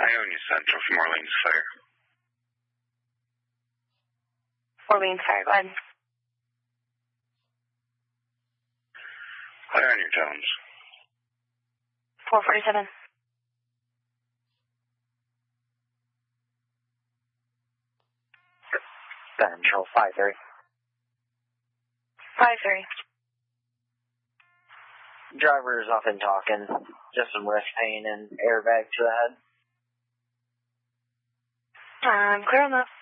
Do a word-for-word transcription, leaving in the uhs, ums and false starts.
Ionia Central from Orleans Fire. Orleans Fire, go ahead. Clear on your tones. four forty-seven. Central five three. five three. Driver's off and talking. Just some wrist pain and airbag to the head. I'm clear on that.